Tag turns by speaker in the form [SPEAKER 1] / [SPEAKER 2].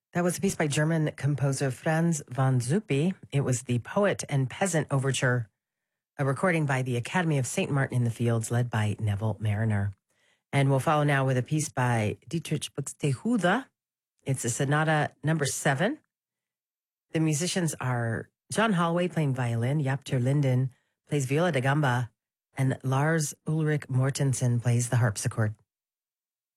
[SPEAKER 1] That was a piece by German composer Franz von Zuppi. It was the Poet and Peasant Overture, a recording by the Academy of St. Martin in the Fields, led by Neville Mariner. And we'll follow now with a piece by Dietrich Buxtehude. It's a sonata number 7. The musicians are John Holloway playing violin, Jaap ter Linden plays viola da gamba, and Lars Ulrik Mortensen plays the harpsichord.